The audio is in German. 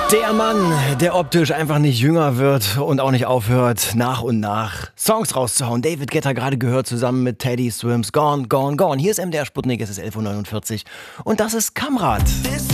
Der Mann, der optisch einfach nicht jünger wird und auch nicht aufhört, nach und nach Songs rauszuhauen. David Guetta gerade gehört zusammen mit Teddy Swims. Gone, Gone, Gone. Hier ist MDR Sputnik, es ist 11.49 Uhr und das ist Kamrat.